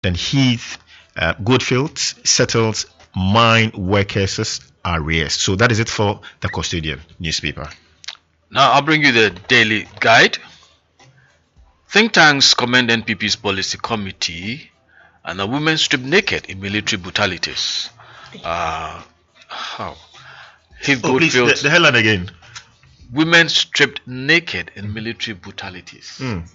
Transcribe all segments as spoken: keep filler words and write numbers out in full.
Then Heath uh, Goldfield settles mine workers' arrears. So that is it for the Custodian newspaper. Now I'll bring you the Daily Guide. Think tanks commend N P P's policy committee, and a woman stripped naked in military brutalities. Uh, how? Heath Oh, please, Goldfield. the, the headline again. Women stripped naked in military brutalities. Mm.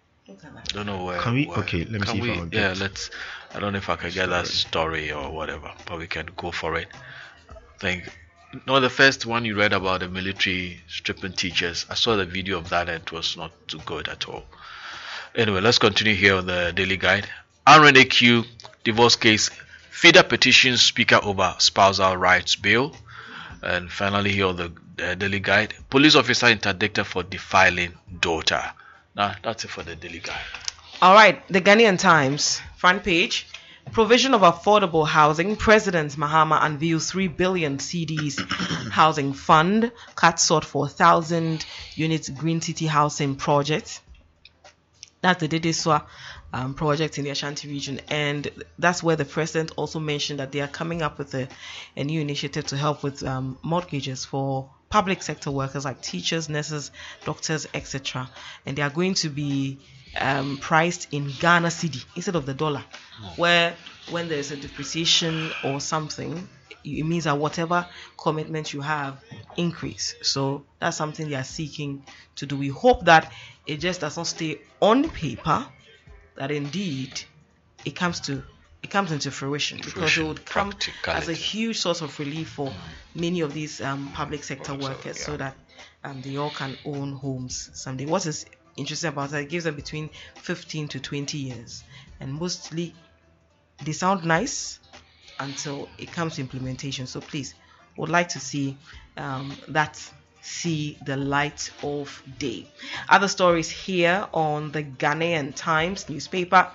I don't know where. Can we? where- Okay, let me can see we, if I can Yeah, get. let's. I don't know if I can get that story or whatever, but we can go for it. I think. No, the first one you read about the military stripping teachers. I saw the video of that and it was not too good at all. Anyway, let's continue here on the Daily Guide. R N A Q divorce case. Feeder petitions speaker over spousal rights bill. And finally here on the uh, Daily Guide. Police officer interdicted for defiling daughter. Now, that's it for the Daily Guide. All right, the Ghanaian Times front page. Provision of affordable housing. President Mahama unveils three billion cedis housing fund. Cut sought for one thousand units Green City housing project. That's the Dedeswa um, project in the Ashanti region. And that's where the president also mentioned that they are coming up with a, a new initiative to help with um, mortgages for public sector workers like teachers, nurses, doctors, et cetera. And they are going to be um, priced in Ghana cedi instead of the dollar, where when there's a depreciation or something, it means that whatever commitment you have increase. So that's something they are seeking to do. We hope that it just does not stay on paper, that indeed it comes to it comes into fruition, because Fruition, it would come practicality. as a huge source of relief for many of these um, public sector Public sector, workers, yeah. so that um, they all can own homes someday. What is interesting about that, it gives them between fifteen to twenty years, and mostly they sound nice until it comes to implementation. So please, would like to see um, that see the light of day. Other stories here on the Ghanaian Times newspaper.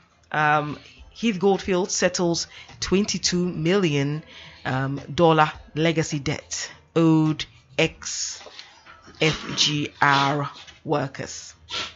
Um, Heath Goldfield settles twenty-two million um, dollar legacy debt owed ex F G R workers.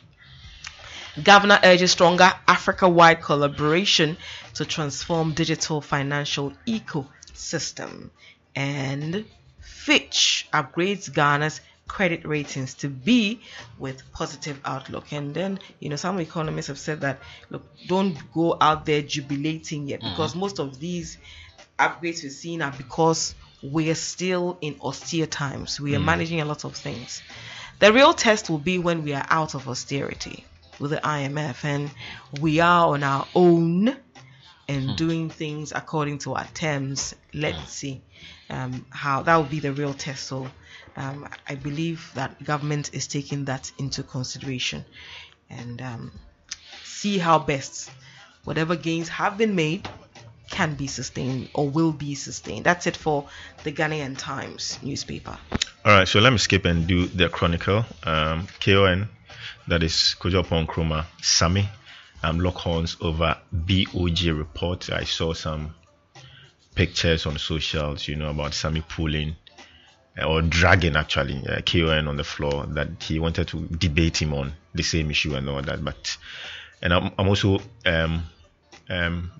Governor urges stronger Africa-wide collaboration to transform digital financial ecosystem. And Fitch upgrades Ghana's credit ratings to B with positive outlook. And then, you know, some economists have said that, look, don't go out there jubilating yet, because mm-hmm. most of these upgrades we're seeing are because we're still in austere times. We are mm. managing a lot of things. The real test will be when we are out of austerity with the I M F and we are on our own and hmm. doing things according to our terms. Let's see um, how that will be the real test. So um, I believe that government is taking that into consideration, and um, see how best whatever gains have been made can be sustained or will be sustained. That's it for the Ghanaian Times newspaper. All right, so let me skip and do the Chronicle. Um, K O N, that is Kojo Nkrumah, Sami, um, lock horns over B O G report. I saw some pictures on socials, you know, about Sami pulling uh, or dragging actually uh, K O N on the floor, that he wanted to debate him on the same issue and all that. But and I'm, I'm also um, um,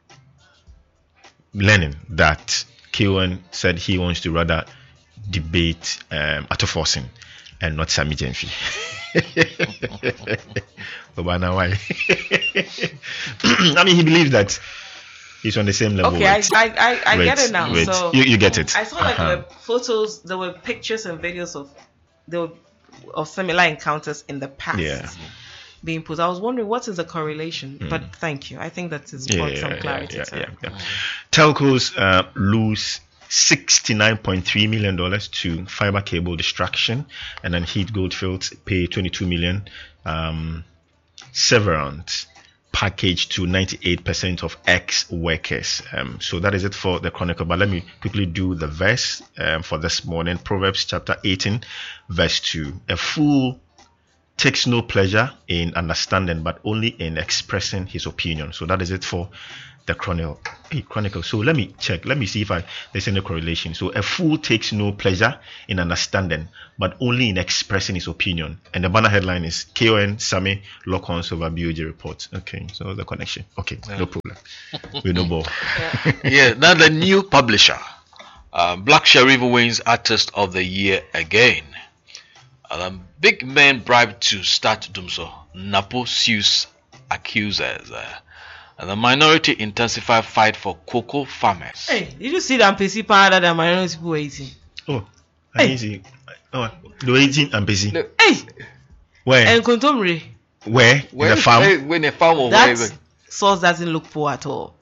learning that K O N said he wants to rather debate um, Ato Forson and not Sammy Gyamfi. I mean, he believes that he's on the same level. Okay, with, I I, I with, get it now. with, So you, you get it. I saw like uh-huh. there were photos, there were pictures and videos of there were, of similar encounters in the past. Yeah. Being put. I was wondering what is the correlation, mm. but thank you. I think that is brought yeah, some yeah, clarity yeah, to yeah, it. yeah, yeah. Telcos uh, lose sixty-nine point three million dollars to fiber cable distraction, and then Heath Goldfield pay twenty-two million dollars um, severance package to ninety-eight percent of ex-workers. Um, so that is it for the Chronicle. But let me quickly do the verse um, for this morning. Proverbs chapter eighteen, verse two. A fool takes no pleasure in understanding, but only in expressing his opinion. So that is it for the chronicle. Hey, chronicle. So let me check. Let me see if I there's any correlation. So a fool takes no pleasure in understanding, but only in expressing his opinion. And the banner headline is K O N Sammy lock horns over B O G report. Okay, so the connection. Okay, yeah. No problem. We know more. Yeah. Yeah. Now the new publisher, uh, Black Sherif wins Artist of the Year again. Um, big men bribed to start Dumso. Napo sues accusers. Uh, and the minority intensify fight for cocoa farmers. Hey, did you see that Pesi powder that minority people were eating? Oh, I didn't see. Oh, they were eating and Pesi. No. Hey, where? And Kontomre. Where? Where? In the farm? When the farm or that wherever. source doesn't look poor at all.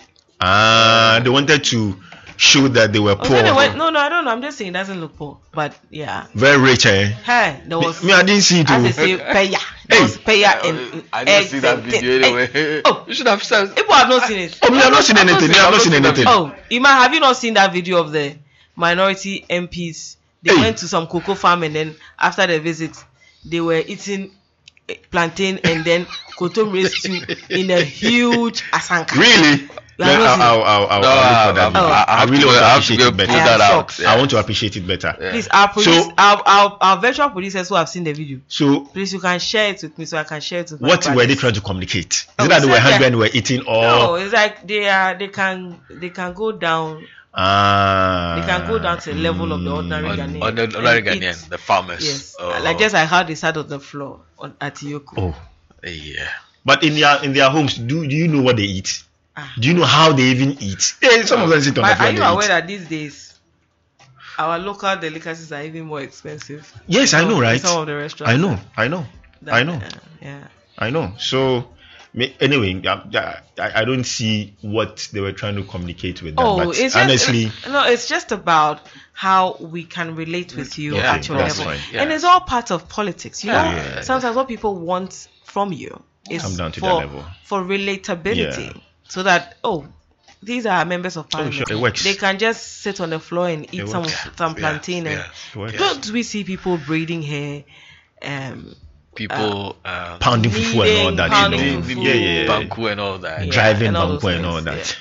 Ah, they wanted to show that they were Oh, poor. no, they went- no, no, I don't know. I'm just saying it doesn't look poor. But yeah. Very rich, eh? Hey, there was. Me, I didn't see it. As oh. they say, paya. There was paya and I didn't eggs see that and- video eh, anyway. Oh, You should have said. people have not seen it. Oh, me, I've not seen anything. Me, I've not seen anything. Oh, Ima, have you not seen that video of the minority M Ps? They Hey. went to some cocoa farm and then after the visit, they were eating eh, plantain and then Kontomre stew in a huge asanka. Really? You have Then not I'll, seen it? I'll, I'll, No, I'll look for that I- video. I- I I have really to want go- to I have to appreciate go it put better. I am that out. shocked. Yeah. I want to appreciate it better. Yeah. Please, our, produce, So- our, our, our virtual producers who have seen the video, So, please, you can share it with me so I can share it with my what were they brothers. trying to communicate? Is Oh, it that they were it's like hungry that- and were eating, or No, it's like they are. They can. They can go down. ah, They can go down to the level of the ordinary On, Ghanaian. on the ordinary and eat- Ghanaian, the farmers. Yes, Oh. like just like how they sat on the floor on at Yoko. Oh, Yeah. but in their in their homes, do do you know what they eat? Ah. Do you know how they even eat? Eh, some of them sit on the But floor. are and you they aware eat. that these days our local delicacies are even more expensive? Yes, I Some- know, in right? Some of the restaurants. I know, I know, that- I know. uh, yeah. I know. So, me- anyway, I, I, I don't see what they were trying to communicate with that. Oh, but it's just, honestly, no, it's just about how we can relate with you Yeah, at your that's level, fine. Yeah. and it's all part of politics. You know, Yeah. sometimes what people want from you is Come down to for their level. for relatability, Yeah. so that oh, these are members of parliament. sure, it works. They can just sit on the floor and eat It some works. some Yeah, plantain. And yeah. It works. don't we see people braiding hair? Um, People uh, pounding fufu and all kneading, that, pounding you know. fufu. Yeah, yeah, yeah. Banku and all that. Yeah. Driving and all those banku and all things,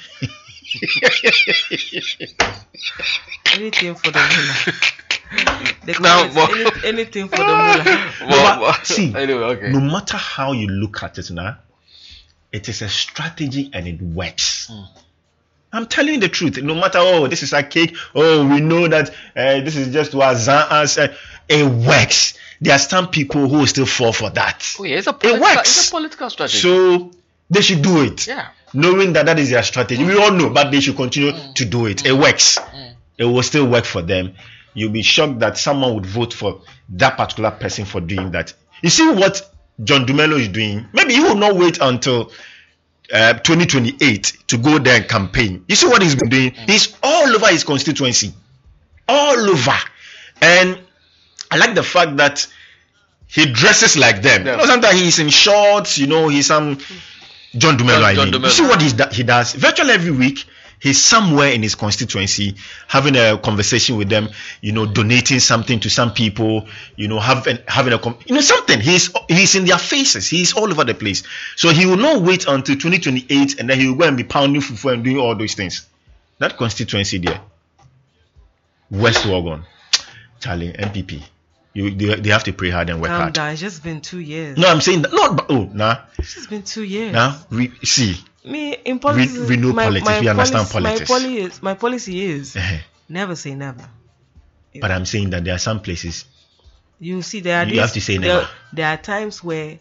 that. anything for the mullah. They call Now, it more- any, anything for the mullah. Well, well, See, anyway, okay. no matter how you look at it now, it is a strategy and it works. I'm telling you the truth. No matter, oh, this is a cake. Oh, we know that uh, this is just what Zan said. It works. There are some people who will still fall for that. Oh, yeah, it's a political, works. it's a political strategy. So they should do it. yeah. Knowing that that is their strategy. We all know, but they should continue to do it. It works. It will still work for them. You'll be shocked that someone would vote for that particular person for doing that. You see what John Dumelo is doing? Maybe he will not wait until uh, twenty twenty-eight to go there and campaign. You see what he's been doing? He's all over his constituency. All over. And I like the fact that he dresses like them. Yeah. You know, sometimes he's in shorts, you know, he's some John Dumelo, John- I John mean. Dumelo. You see what he's, he does? Virtually every week, he's somewhere in his constituency having a conversation with them, you know, donating something to some people, you know, having having a com- you know something. He's he's in their faces. He's all over the place. So he will not wait until twenty twenty-eight and then he will go and be pounding fufu and doing all those things. That constituency there, West Wagon, Charlie, M P P. You they, they have to pray hard and work Calm hard. down. It's just been two years. No, I'm saying that. No, but oh, nah, It's just been two years. nah. We see. Me in politics, we know my, politics, my we understand policy, politics. My, poli is, my policy is eh, never say never. But I'm saying that there are some places. You see, there are You days- have to say there, never. there are times where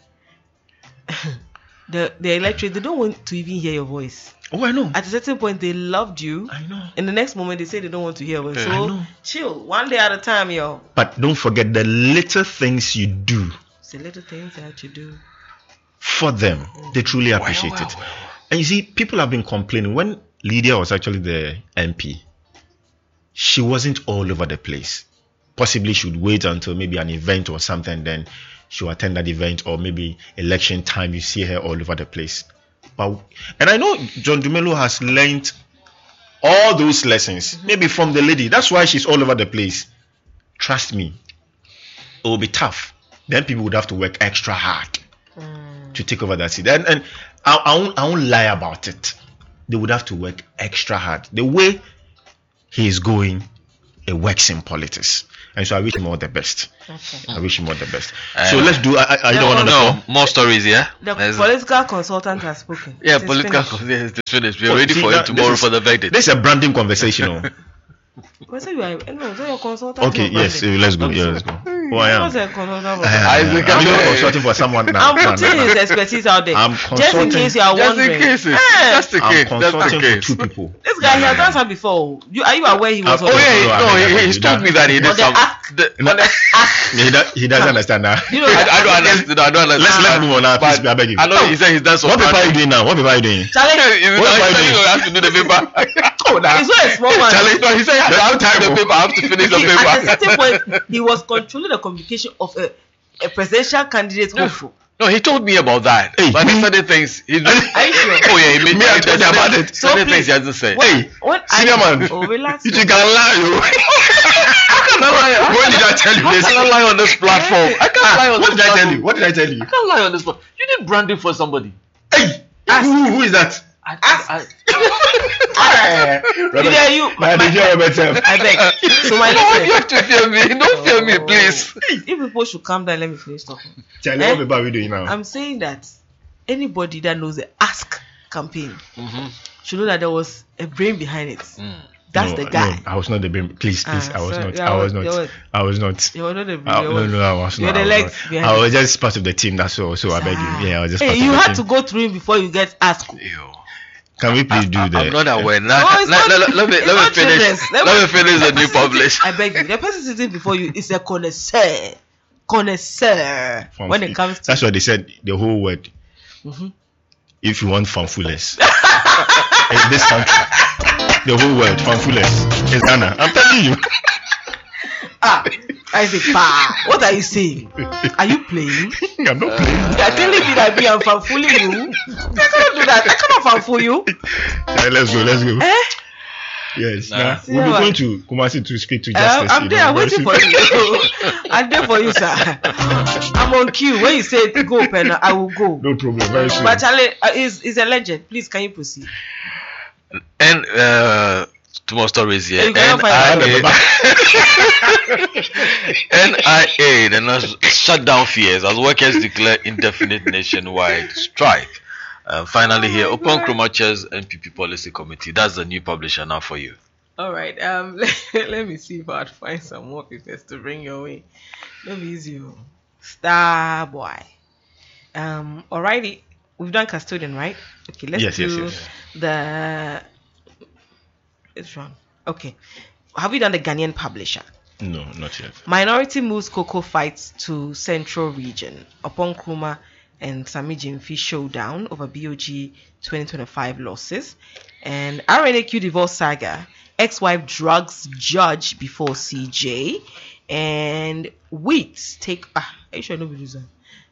the the electorate, they don't want to even hear your voice. Oh, I know. At a certain point, they loved you. I know. In the next moment, they say they don't want to hear your voice. Yeah. I So know. chill, one day at a time, yo. But don't forget the little things you do It's the little things that you do. for them. They truly Well, appreciate well, it. well. And you see, people have been complaining. When Lydia was actually the M P, she wasn't all over the place. Possibly she would wait until maybe an event or something, then she'll attend that event, or maybe election time, you see her all over the place. But and I know John Dumelo has learned all those lessons, maybe from the lady. That's why she's all over the place. Trust me, it will be tough. then people would have to work extra hard mm. to take over that seat. And, and I, I, won't, I won't lie about it. They would have to work extra hard. The way he is going, it works in politics. And so I wish him all the best. Okay. I wish him all the best. Uh, so let's do. I, I no, don't want to know more stories. Yeah. The There's political consultant has spoken. Yeah, it's political. Yes, it's finished. We're oh, ready see, for it tomorrow is, for the verdict. This is a branding conversation. What's you are? No, so your consultant. Okay. Yes. Let's go. Yeah, let's go. Who I am? What's a consultant? I'm consulting for someone now. I'm putting his expertise out there. I'm just in case you are wondering. Just in case. That's the case. I'm consulting for two people. This guy he has done something before. You are you aware he was? Oh yeah. No, he, he's told me that he did some. He doesn't understand that. You know, I don't understand. I don't understand. Let's let's move on now. Please, I beg you. I know he said he's done some. What paper are you doing now? What paper are you doing? Charlie, what paper are you doing? You have to do the paper. Oh, it's not a small one. Charlie, no, he said I have to do the paper. I have to finish the paper. At a certain point, he was controlling the communication of a, a presidential candidate. No. No, he told me about that. Hey, but there's certain things. He, are you sure? Oh yeah, he made me. I told you about it. So certain things he hasn't said. Wait, when senior I, man. Oh, relax. You can lie, you. I can't lie. When did I tell you this? I can't lie on this platform. I can't ah, lie on what this platform. What did I tell you? What did I tell you? I can't lie on this platform. You did branding for somebody. Hey, who, who is that? I, I, I, Robert, yeah, you, my, my, my, I beg. So my no, you have to fear me. Don't fear me, please. If people should calm down, let me finish talking. Charlie, eh? What are we doing now? I'm saying that anybody that knows the Ask campaign mm-hmm. should know that there was a brain behind it. Mm. That's no, the guy. No, I was not the brain. Please, please, uh, I was so, not. Yeah, I was not. Was, I was not. You were not the brain. I, no, no, I was you not. You're the legs I was, behind I was just part of the team. That's all. So I beg you. Yeah, I was just. Hey, part you of the had team. to go through him before you get asked. Can we please do I, that? I'm not aware. Now, no, let, let, let, let me let me finish. Let, let me finish the new publish. I beg you. The person sitting before you is a connoisseur. Connoisseur. From, when it comes to that's what they said. The whole word. Mm-hmm. If you want fanfullers in this country, the whole word fanfullers is Ghana. I'm telling you. Ah, Isaac, pa, what are you saying? Are you playing? I'm not playing. You are telling me that me I'm fanfooling you? I cannot do that. I cannot fanfool you. Yeah, let's go. Let's go. Eh? Yes. Nah. Nah, we'll be going to Kumasi to speak to Justice. Uh, I'm there. I'm waiting for you. I'm there for you, sir. I'm on cue. When you say go, Penna, I will go. No problem. Very soon. But Charlie uh, is is a legend. Please, can you proceed? And uh, two more stories here. N I A, the national shutdown fears as workers declare indefinite nationwide strike. Uh, finally, here, Open Nkrumah chairs N P P Policy Committee. That's the new publisher now for you. All right. Um, let, let me see if I'd find some more papers to bring your way. Let me use you, Star Boy. Um, alrighty, we've done custodian, right? Okay, let's yes, do yes, yes. the. It's wrong. Okay, have we done the Ghanaian publisher? No, not yet. Minority moves cocoa fights to central region. Upon Nkrumah and Sammy Gyamfi showdown over B O G twenty twenty-five losses. And R N A Q divorce saga. Ex-wife drugs judge before C J. And Wheat take... Ah, are you sure nobody knows that?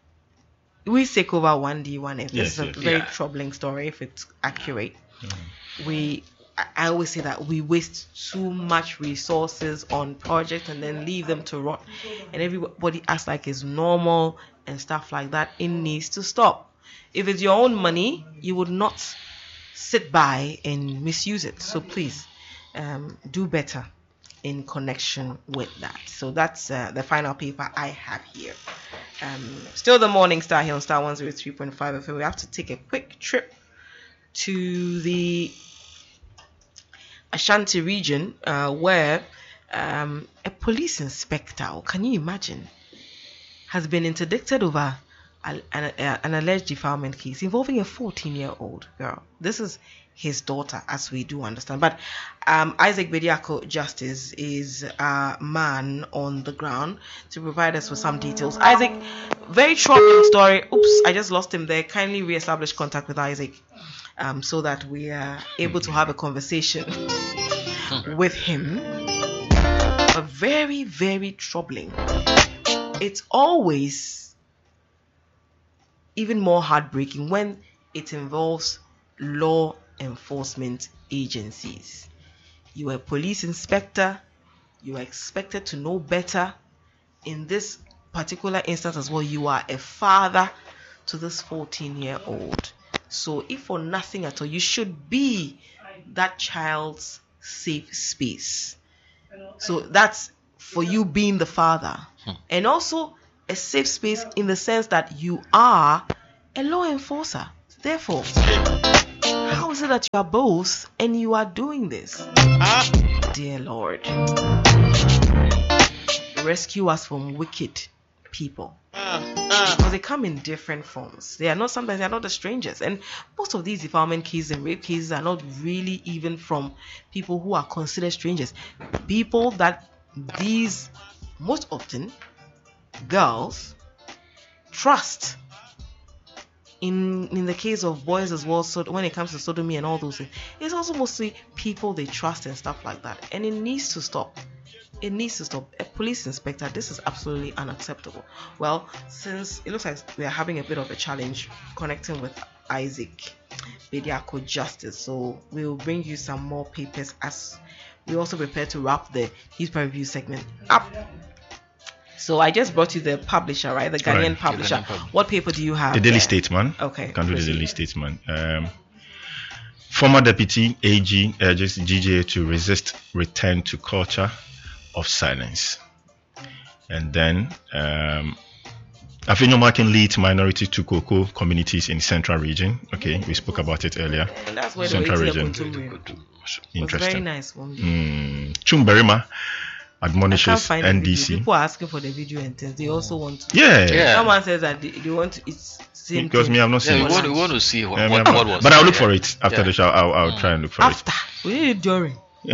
We take over one D, one F. Yes, this is a yes, very yeah. troubling story if it's accurate. Mm. We... I always say that we waste too much resources on projects and then leave them to rot. And everybody acts like it's normal and stuff like that. It needs to stop. If it's your own money, you would not sit by and misuse it. So please, um, do better in connection with that. So that's uh, the final paper I have here. Um, still the Morning Star here on Star one oh three point five F M. We have to take a quick trip to the Ashanti region, uh, where um, a police inspector, can you imagine, has been interdicted over a, an, a, an alleged defilement case involving a fourteen-year-old girl. This is his daughter, as we do understand. But um, Isaac Bediako Justice is a man on the ground to provide us with some details. Isaac, very troubling story. Oops, I just lost him there. Kindly re-establish contact with Isaac. Um, so that we are able to have a conversation with him. But very, very troubling. It's always even more heartbreaking when it involves law enforcement agencies. You are a police inspector. You are expected to know better. In this particular instance as well, you are a father to this fourteen year old. So if for nothing at all, you should be that child's safe space. So that's for you being the father. Hmm. And also a safe space in the sense that you are a law enforcer. Therefore, how is it that you are both and you are doing this? Ah. Dear Lord, rescue us from wicked people. Because they come in different forms. They are not, sometimes they are not the strangers. And most of these defilement cases and rape cases are not really even from people who are considered strangers. People that these, most often, girls trust. In in the case of boys as well, so when it comes to sodomy and all those things, it's also mostly people they trust and stuff like that. And it needs to stop. It needs to stop. A police inspector, this is absolutely unacceptable. Well, since it looks like we are having a bit of a challenge connecting with Isaac Bediako Justice, so we'll bring you some more papers as we also prepare to wrap the His Review segment up. So I just brought you the publisher, right? The Ghanaian right. publisher. The Ghanaian pub- what paper do you have? The Daily there? Statesman. Okay. You can do the Daily Statesman. Um, former Deputy A G urges G J A to resist return to culture of silence. And then um Afenyo can lead minority to cocoa communities in Central Region. Okay, we spoke about it earlier. And that's where Central the Region. Interesting. Was very nice one. Mm. Chumberima admonishes N D C. People are asking for the video and things. They also want to. Yeah. yeah. Someone says that they, they want to. It's same because thing. me, I'm not seeing yeah, it. We want, we want to see what, yeah, what, what, what was. But I'll look yeah. for it after yeah. the show. I'll, I'll mm. try and look for after. it. After we did it during. Yeah.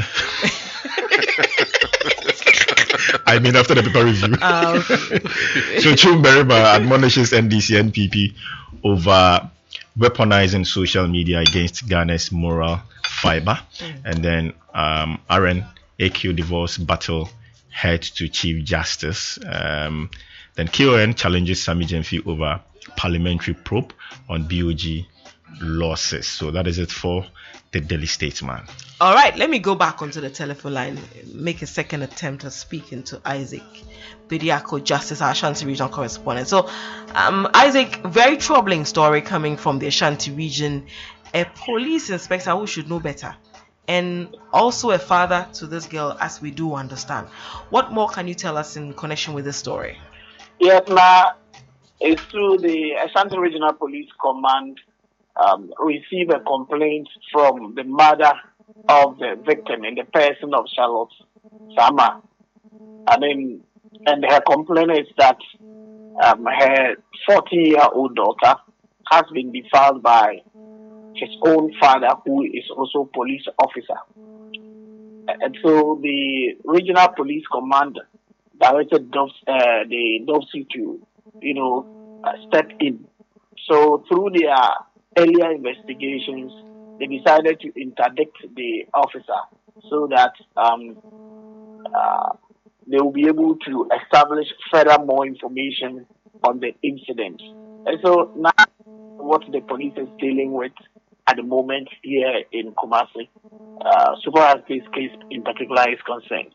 I mean, after the paper review. Uh, okay. So Chumberima admonishes N D C N P P over weaponizing social media against Ghana's moral fiber. Mm. And then um, R N A Q divorce battle head to Chief Justice. Um, then K O N challenges Sammy Gyamfi over parliamentary probe on B O G losses. So that is it for the Daily Statesman. All right, let me go back onto the telephone line, make a second attempt at speaking to Isaac Bediako Justice, our Ashanti Region correspondent. So, um, Isaac, very troubling story coming from the Ashanti Region. A police inspector who should know better, and also a father to this girl, as we do understand. What more can you tell us in connection with this story? Yes, ma, it's through the Ashanti Regional Police Command um, received a complaint from the mother of the victim in the person of Charlotte Sama. I mean, and her complaint is that um, her forty-year-old daughter has been defiled by his own father, who is also a police officer. And so the Regional Police Command directed Doves, uh, the D O V C to, you know, uh, step in. So through their earlier investigations, they decided to interdict the officer so that um, uh, they will be able to establish further more information on the incident. And so now what the police is dealing with at the moment here in Kumasi, uh, so far as this case in particular is concerned.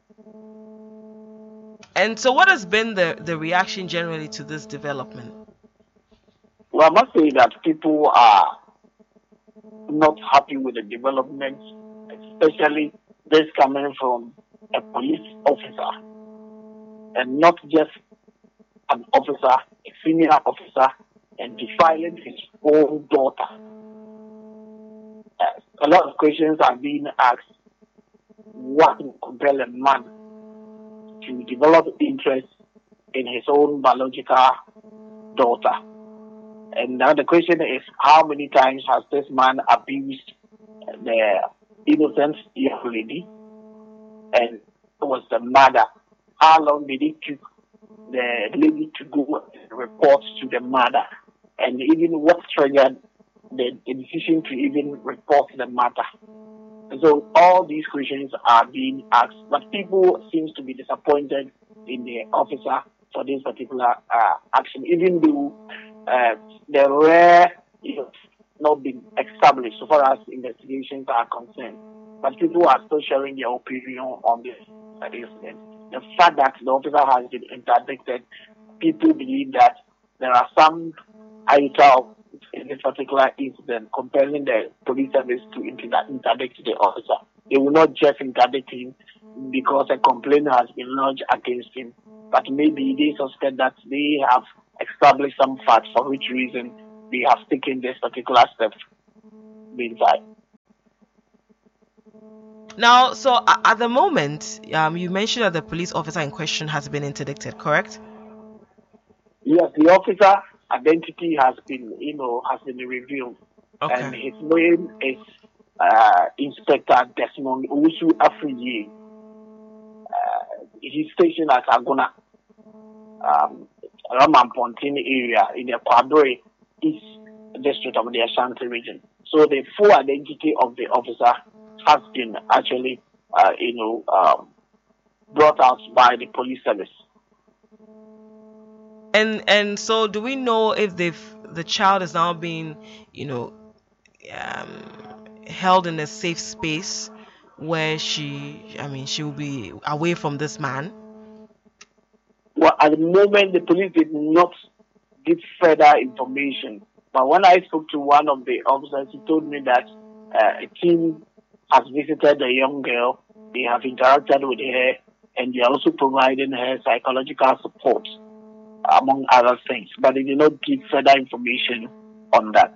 And so what has been the, the reaction generally to this development? Well, I must say that people are not happy with the development, especially this coming from a police officer, and not just an officer, a senior officer, and defiling his own daughter. Uh, a lot of questions are being asked. What would compel a man to develop interest in his own biological daughter? And now the question is, how many times has this man abused the innocent young lady? And was the mother? How long did it take the lady to go and report to the mother? And even what triggered the, the decision to even report the matter? And so all these questions are being asked, but people seem to be disappointed in the officer for this particular uh, action, even though uh, the rare is not been established so far as investigations are concerned. But people are still sharing their opinion on this uh, incident. the fact that the officer has been interdicted, people believe that there are some iota of in this particular incident compelling the police service to inter- interdict the officer. They will not just interdict him because a complaint has been lodged against him, but maybe they suspect that they have established some facts for which reason they have taken this particular step meantime. Now, so uh, at the moment, um, you mentioned that the police officer in question has been interdicted, correct? Yes, the officer identity has been, you know, has been revealed, Okay. and his name is uh, Inspector Desmond Usu Afriye. Uh, he's stationed at Agona, um, Raman-Pontin area in the Kwadore East District of the Ashanti region. So the full identity of the officer has been actually, uh, you know, um, brought out by the police service. And and so, do we know if they've the child is now being, you know, um, held in a safe space where she, I mean, she will be away from this man? Well, at the moment, the police did not give further information. But when I spoke to one of the officers, he told me that uh, a team has visited the young girl. They have interacted with her, and they are also providing her psychological support, among other things. But they did not give further information on that.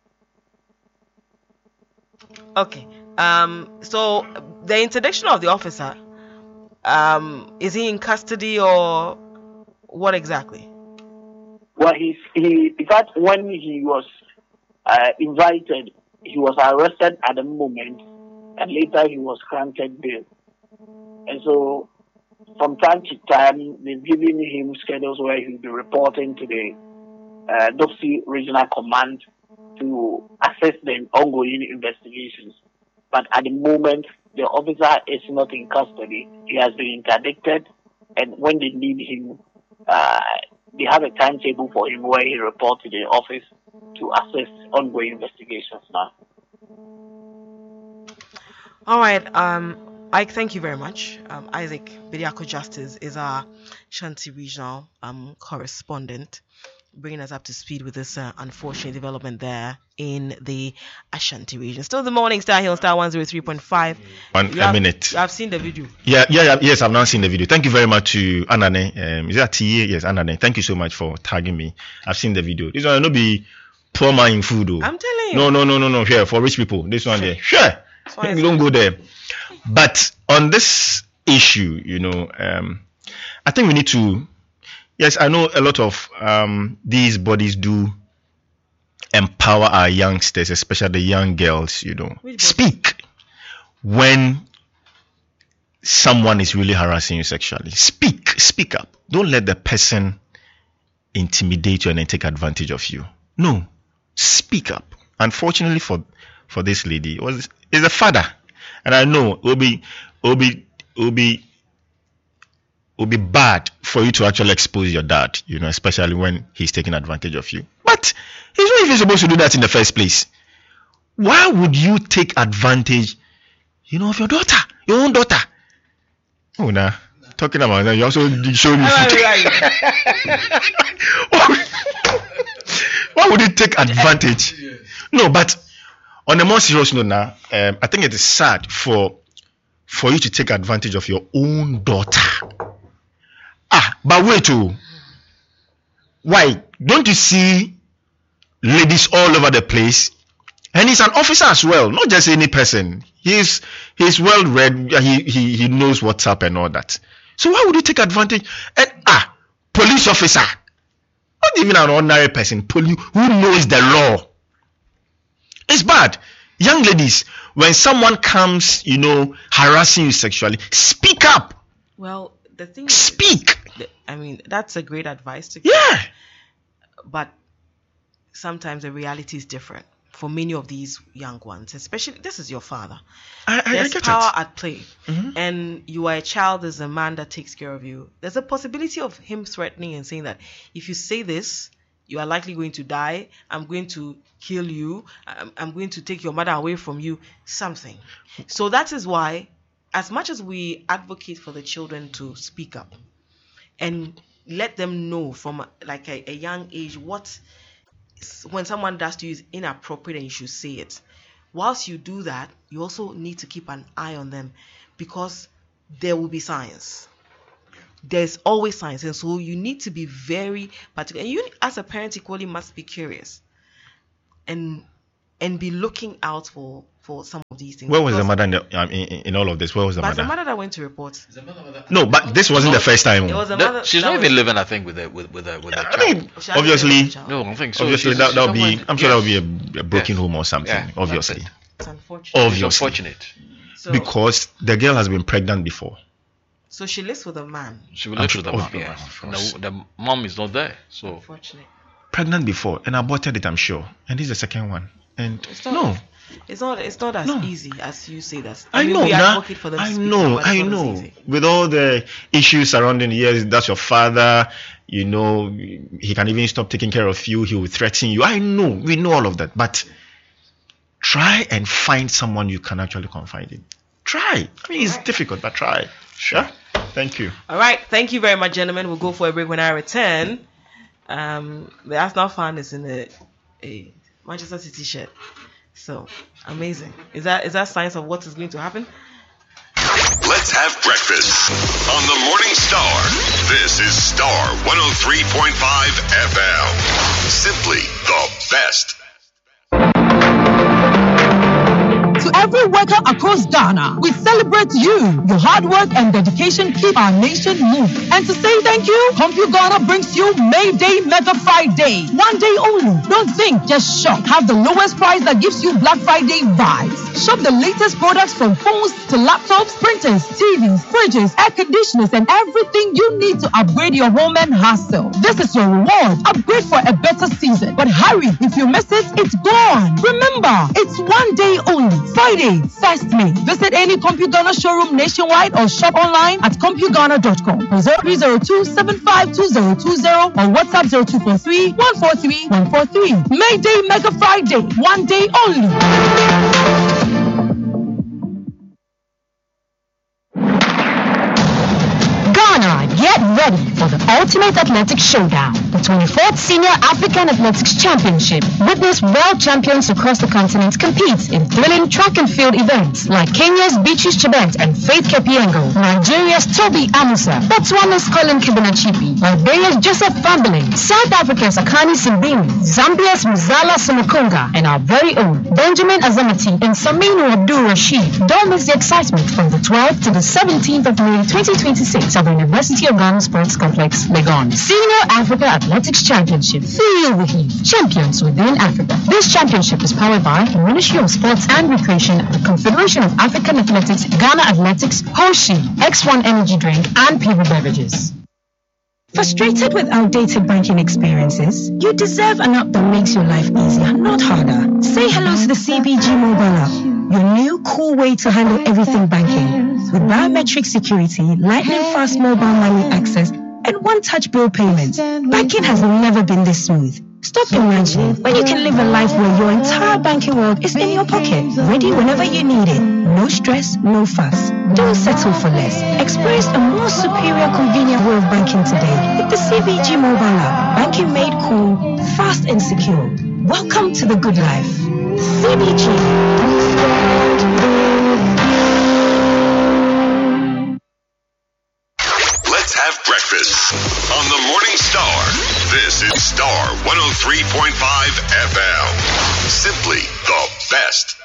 Okay. Um. So the interdiction of the officer, um, is he in custody or what exactly? Well, he's, he, in fact, when he was uh, invited, he was arrested at the moment, and later he was granted bail. And so, from time to time, they've given him schedules where he'll be reporting to the uh, Dopsy Regional Command to assess the ongoing investigations. But at the moment, the officer is not in custody. He has been interdicted, and when they need him, uh, they have a timetable for him where he reports to the office to assess ongoing investigations now. All right. Um, Ike, thank you very much. Um, Isaac Bediako Justice is our Shanti Regional um correspondent, bringing us up to speed with this uh, unfortunate development there in the Ashanti region. Still the morning, Star Hill, Star one oh three point five. One You a have- minute. You have seen the video. Yeah, yeah, yeah, yes, I've now seen the video. Thank you very much to Anane. Um, is that T A? Yes, Anane. Thank you so much for tagging me. I've seen the video. This one will not be poor man in food, though. I'm telling you. No, no, no, no, no. Here for rich people. This one there. Sure. That's why I You said- don't go there. But on this issue, you know, um, I think we need to. Yes, I know a lot of um, these bodies do empower our youngsters, especially the young girls. You know, Which body? speak when someone is really harassing you sexually. Speak, speak up. Don't let the person intimidate you and then take advantage of you. No, speak up. Unfortunately for for this lady, it was is a father, and I know it will be it will be it will be it will be bad for you to actually expose your dad, you know, especially when he's taking advantage of you. But he's not even supposed to do that in the first place. Why would you take advantage, you know, of your daughter, your own daughter? Oh, nah. Talking about that, you also showed me. Why would you take advantage? No, but on a more serious note now, um, I think it is sad for for you to take advantage of your own daughter. Ah, but wait, oh, why? Don't you see ladies all over the place? And he's an officer as well, not just any person. He's he's well read. He he he knows what's up and all that. So why would you take advantage? And ah, police officer, not even an ordinary person, police who knows the law. It's bad. Young ladies, when someone comes, you know, harassing you sexually, speak up. Well, the thing is, Speak. the- I mean, that's a great advice to Yeah. but sometimes the reality is different for many of these young ones, especially this is your father. I, I, I There's get power it. at play, Mhm. and you are a child. There's a man that takes care of you. There's a possibility of him threatening and saying that if you say this, you are likely going to die. I'm going to kill you. I'm, I'm going to take your mother away from you. Something. So that is why as much as we advocate for the children to speak up and let them know from like a, a young age what when someone does to you is inappropriate and you should say it. Whilst you do that, you also need to keep an eye on them, because there will be signs. There's always signs, and so you need to be very particular. And you, as a parent, equally must be curious and and be looking out for for some of these things. Where was the mother in, the, um, in, in all of this? Where was the but mother? the mother that went to report. No, but this wasn't the first time. It was a That- mother. she's that not was- even living, I think, with a with with a with a I child. mean, she had obviously, a child. No, I don't think so. obviously She's- that she's that'll not be. going- I'm sure yes. that'll be a, a broken Yes. home or something. Yeah, obviously, that's it. It's unfortunate. Oh, It's Obviously. unfortunate. So, because the girl has been pregnant before. so she lives with a man. She will I'm live sure- with the mom. of Yes. course. And the, the mom is not there, so Unfortunate. Pregnant before and aborted it, I'm sure. And this is the second one. And It's not, no, it's not. It's not as No. easy as you say that. I mean, know we now. advocate for them to I speak know, up, but it's I not as know. easy. With all the issues surrounding, yes, that's your father. You know, he can even stop taking care of you. He will threaten you. I know, we know all of that. But try and find someone you can actually confide in. Try. I mean, it's Right. difficult, but try. Sure. Thank you. All right. Thank you very much, gentlemen. We'll go for a break. When I return, um, the Arsenal fan is in a, a Manchester City shirt. So amazing. Is that is that signs of what is going to happen? Let's have breakfast on the Morning Star. This is Star one oh three point five F M. Simply the best. To every worker across Ghana, we celebrate you. Your hard work and dedication keep our nation moving. And to say thank you, CompuGhana brings you May Day Mega Friday. One day only. Don't think, just shop. Have the lowest price that gives you Black Friday vibes. Shop the latest products from phones to laptops, printers, T Vs, fridges, air conditioners, and everything you need to upgrade your home and hustle. This is your reward. Upgrade for a better season. But hurry, if you miss it, it's gone. Remember, it's one day only. Friday, first May. Visit any CompuGhana showroom nationwide or shop online at CompuGhana dot com or zero three zero two seven five two zero two zero or WhatsApp zero two four three one four three one four three. May Day Mega Friday, one day only. Ghana, get ready for the ultimate athletics showdown, the twenty-fourth Senior African Athletics Championship. Witness world champions across the continent compete in thrilling track and field events like Kenya's Beatrice Chebet and Faith Kepiengo, Nigeria's Toby Amusa, Botswana's Colin Kibanachipi, Liberia's Joseph Fambeling, South Africa's Akani Simbini, Zambia's Muzala Sumukunga, and our very own Benjamin Azamati and Saminu Abdul Rashid. Don't miss the excitement from the twelfth to the seventeenth of May twenty twenty-six at the University of Ghana Sports Complex, Legon. Senior Africa Athletics Championship. Feel the heat. Champions within Africa. This championship is powered by the Ministry of Sports and Recreation, the Confederation of African Athletics, Ghana Athletics, Hoshi, X one Energy Drink, and People Beverages. Frustrated with outdated banking experiences? You deserve an app that makes your life easier, not harder. Say hello to the C B G mobile app, your new cool way to handle everything banking. With biometric security, lightning fast mobile money access, and one-touch bill payments, banking has never been this smooth. Stop imagining when you can live a life where your entire banking world is in your pocket, ready whenever you need it. No stress, no fuss. Don't settle for less. Experience a more superior, convenient way of banking today with the C B G mobile app. Banking made cool, fast and secure. Welcome to the good life. C B G. Let's have breakfast on the Morning Star. This is Star one oh three point five F M. Simply the best.